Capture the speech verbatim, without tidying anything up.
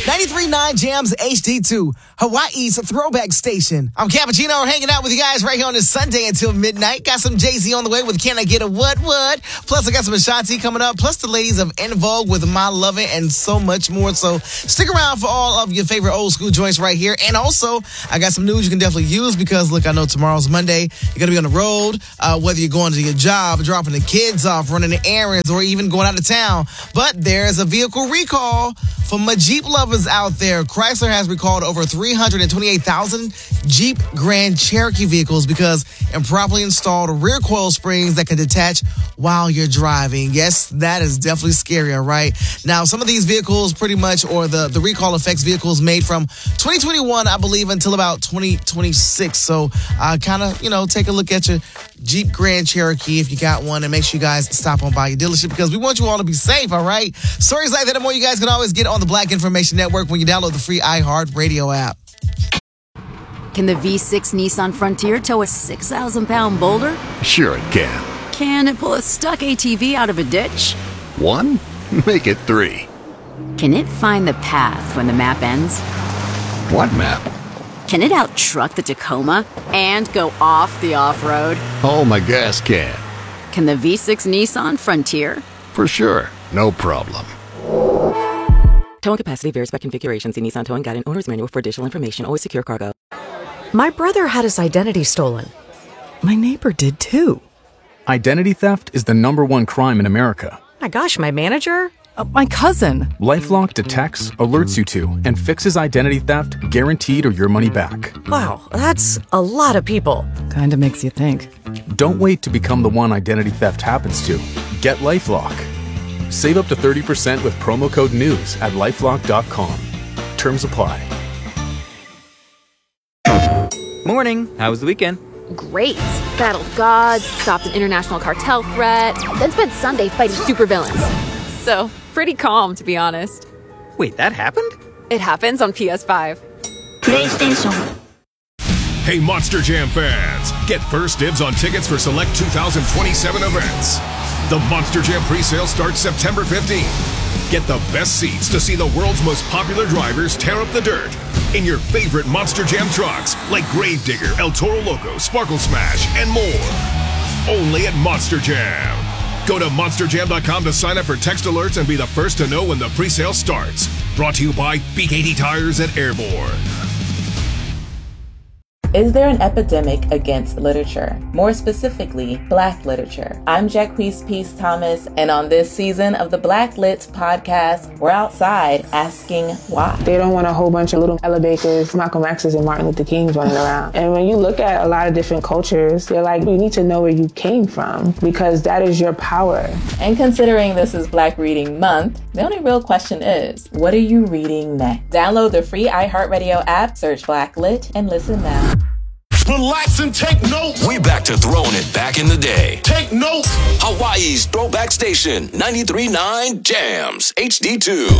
ninety-three point nine Jams H D two, Hawaii's throwback station. I'm Cappuccino, hanging out with you guys right here on this Sunday until midnight. Got some Jay-Z on the way with Can I Get a What What? Plus, I got some Ashanti coming up. Plus, the ladies of En Vogue with My Lovin' and so much more. So, stick around for all of your favorite old school joints right here. And also, I got some news you can definitely use because, look, I know tomorrow's Monday. You're going to be on the road, uh, whether you're going to your job, dropping the kids off, running the errands, or even going out of town. But there's a vehicle recall for my Jeep lovers out there. Chrysler has recalled over three hundred twenty-eight thousand Jeep Grand Cherokee vehicles because improperly installed rear coil springs that can detach while you're driving. Yes, that is definitely scary, all right? Now, some of these vehicles pretty much, or the, the recall affects vehicles made from twenty twenty-one, I believe, until about twenty twenty-six. So uh, kind of, you know, take a look at your Jeep Grand Cherokee if you got one, and make sure you guys stop on by your dealership because we want you all to be safe, all right? Stories like that and more you guys can always get on the Black Information Network when you download the free iHeartRadio app. Can the V six Nissan Frontier tow a six thousand pound boulder? Sure it can. Can it pull a stuck A T V out of a ditch? One? Make it three. Can it find the path when the map ends? What map? Can it out-truck the Tacoma and go off the off-road? Oh, my gas can. Can the V six Nissan Frontier? For sure. No problem. Towing capacity varies by configuration. See Nissan Towing Guide and Owner's Manual for additional information. Always secure cargo. My brother had his identity stolen. My neighbor did too. Identity theft is the number one crime in America. My gosh, my manager? Uh, my cousin. LifeLock detects, alerts you to, and fixes identity theft guaranteed or your money back. Wow, that's a lot of people. Kinda makes you think. Don't wait to become the one identity theft happens to. Get LifeLock. Save up to thirty percent with promo code NEWS at lifelock dot com. Terms apply. Morning. How was the weekend? Great. Battled gods, stopped an international cartel threat, then spent Sunday fighting supervillains. So, pretty calm, to be honest. Wait, that happened? It happens on P S five. PlayStation. Hey, Monster Jam fans! Get first dibs on tickets for select two thousand twenty-seven events. The Monster Jam pre-sale starts September fifteenth. Get the best seats to see the world's most popular drivers tear up the dirt in your favorite Monster Jam trucks like Gravedigger, El Toro Loco, Sparkle Smash, and more. Only at Monster Jam. Go to monster jam dot com to sign up for text alerts and be the first to know when the pre-sale starts. Brought to you by B K T Tires at Airborne. Is there an epidemic against literature? More specifically, Black literature. I'm Jacquees Peace Thomas, and on this season of the Black Lit podcast, we're outside asking why. They don't want a whole bunch of little Ella Bakers, Malcolm X's, and Martin Luther Kings running around. And when you look at a lot of different cultures, they're like, you need to know where you came from, because that is your power. And considering this is Black Reading Month, the only real question is, what are you reading next? Download the free iHeartRadio app, search Black Lit, and listen now. Relax and take notes. We're back to throwing it back in the day. Take notes. Hawaii's throwback station, ninety-three point nine Jams H D two.